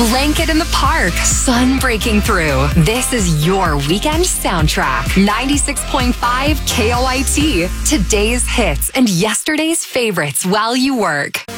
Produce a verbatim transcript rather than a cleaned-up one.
Blanket in the park, sun breaking through. This is your weekend soundtrack. ninety-six point five K O I T. Today's hits and yesterday's favorites while you work.